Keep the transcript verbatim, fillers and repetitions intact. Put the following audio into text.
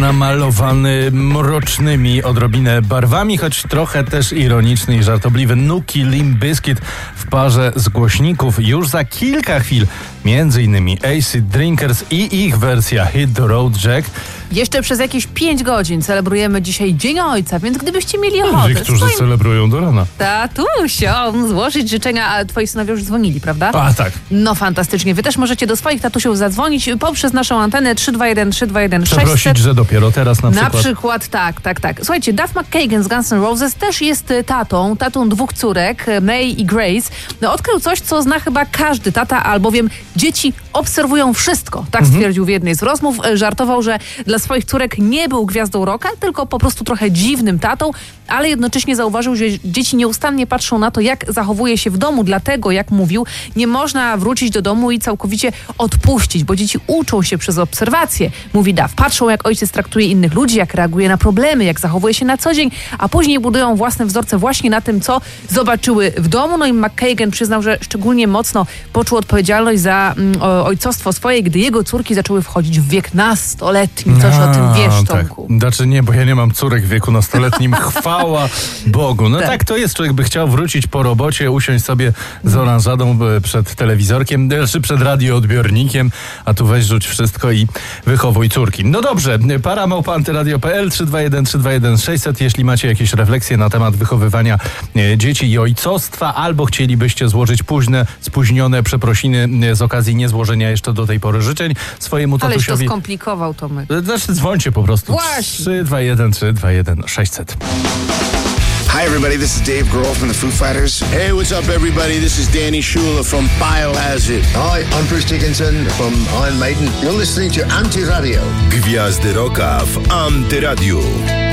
namalowany mrocznymi odrobinę barwami, choć trochę też ironiczny i żartobliwy Nuki Limp Bizkit w parze z głośników. Już za kilka chwil między innymi Acid Drinkers i ich wersja Hit the Road Jack. Jeszcze przez jakieś pięć godzin celebrujemy dzisiaj Dzień Ojca, więc gdybyście mieli ochotę... Niektórzy swoim... celebrują do rana. Tatusiom złożyć życzenia, a twoi synowie już dzwonili, prawda? A, tak. No fantastycznie. Wy też możecie do swoich tatusiów zadzwonić poprzez naszą antenę trzy dwa jeden trzy dwa jeden sześć zero zero. Przeprosić, że dopiero teraz na przykład. Na przykład, tak, tak, tak. Słuchajcie, Duff McKagan z Guns N' Roses też jest tatą, tatą dwóch córek, May i Grace. No, odkrył coś, co zna chyba każdy tata, albowiem dzieci obserwują wszystko. Tak Mhm. stwierdził w jednej z rozmów. Żartował, że dla swoich córek nie był gwiazdą rocka, tylko po prostu trochę dziwnym tatą, ale jednocześnie zauważył, że dzieci nieustannie patrzą na to, jak zachowuje się w domu. Dlatego, jak mówił, nie można wrócić do domu i całkowicie odpuścić, bo dzieci uczą się przez obserwacje. Mówi Duff, patrzą, jak ojciec traktuje innych ludzi, jak reaguje na problemy, jak zachowuje się na co dzień, a później budują własne wzorce właśnie na tym, co zobaczyły w domu. No i McKagan przyznał, że szczególnie mocno poczuł odpowiedzialność za mm, ojcostwo swoje, gdy jego córki zaczęły wchodzić w wiek nastoletni. Coś a, o tym wiesz, Tomku. Tak. Znaczy nie, bo ja nie mam córek w wieku nastoletnim. Chwała Bogu. No tak. tak to jest. Człowiek by chciał wrócić po robocie, usiąść sobie z oranżadą przed telewizorkiem, czy przed radioodbiornikiem, a tu weź rzuć wszystko i wychowuj córki. No dobrze, para małpa antyradio kropka p l trzy dwa jeden trzy dwa jeden sześć zero zero. Jeśli macie jakieś refleksje na temat wychowywania e, dzieci i ojcostwa, albo chcielibyście złożyć późne, spóźnione przeprosiny e, z okazji niezłożenia jeszcze do tej pory życzeń swojemu Aleś tatusiowi. to skomplikował, Tomek. Znaczy dzwońcie po prostu. Właśnie. trzy dwa jeden trzy dwa jeden sześć zero zero. Hi everybody, this is Dave Grohl from the Foo Fighters. Hey, what's up everybody? This is Danny Schuler from Biohazard. Hi, I'm Bruce Dickinson from Iron Maiden. You're listening to Anti Radio. Gwiazdy Rocka w Antyradiu.